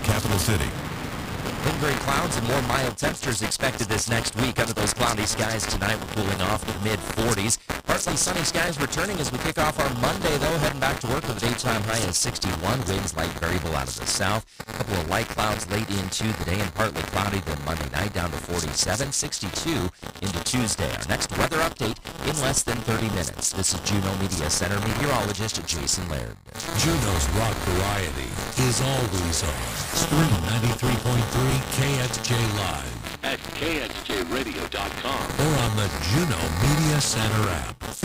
capital city. Lingering clouds and more mild temperatures expected this next week. Under those cloudy skies tonight, we're cooling off to the mid-40s. Partly sunny skies returning as we kick off our Monday, though. Heading back to work with a daytime high of 61. Winds light variable out of the south. A couple of light clouds late into the day and partly cloudy then Monday night down to 47, 62 into Tuesday. Our next weather update in less than 30 minutes. This is Juneau Media Center meteorologist Jason Laird. Juneau's rock variety is always on. Spring 93.3 KXJ Live at kxjradio.com or on the Juneau Media Center app.